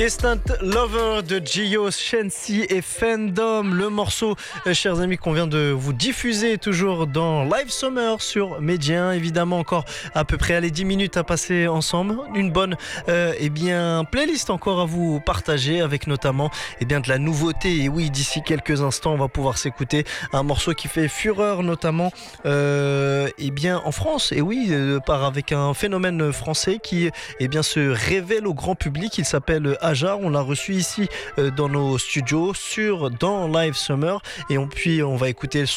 Instant Lover de Gio, Shensi et Fandom, le morceau, chers amis, qu'on vient de vous diffuser toujours dans Live Summer sur Média. Évidemment, encore à peu près 10 minutes à passer ensemble. Une bonne playlist encore à vous partager avec notamment de la nouveauté. Et oui, d'ici quelques instants, on va pouvoir s'écouter un morceau qui fait fureur notamment en France. Et oui, avec un phénomène français qui se révèle au grand public. Il s'appelle Ajar. On l'a reçu ici dans nos studios dans Live Summer et on va écouter